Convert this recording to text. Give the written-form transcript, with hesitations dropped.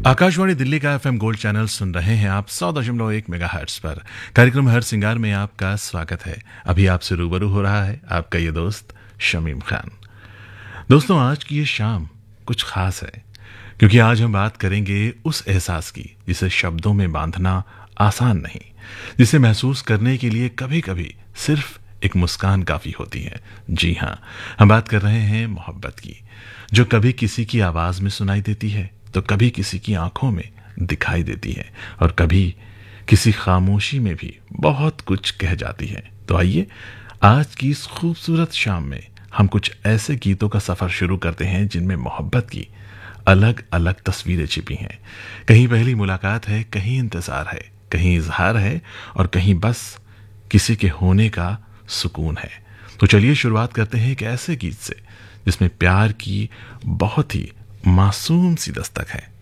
आकाशवाणी दिल्ली का FM gold channel सुन रहे हैं आप 100.1 मेगाहर्ट्ज पर। कार्यक्रम हर सिंगार में आपका स्वागत है। अभी आपसे रूबरू हो रहा है आपका ये दोस्त शमीम खान। दोस्तों, आज की ये शाम कुछ खास है क्योंकि आज हम बात करेंगे उस एहसास की जिसे शब्दों में बांधना आसान नहीं, जिसे महसूस करने के लिए कभी कभी सिर्फ एक मुस्कान काफी होती है। जी हाँ, हम बात कर रहे हैं मोहब्बत की, जो कभी किसी की आवाज में सुनाई देती है तो कभी किसी की आंखों में दिखाई देती है और कभी किसी खामोशी में भी बहुत कुछ कह जाती है। तो आइए आज की इस खूबसूरत शाम में हम कुछ ऐसे गीतों का सफर शुरू करते हैं जिनमें मोहब्बत की अलग अलग तस्वीरें छिपी हैं। कहीं पहली मुलाकात है, कहीं इंतजार है, कहीं इजहार है और कहीं बस किसी के होने का सुकून है। तो चलिए शुरुआत करते हैं एक ऐसे गीत से जिसमें प्यार की बहुत ही मासूम सी दस्तक है।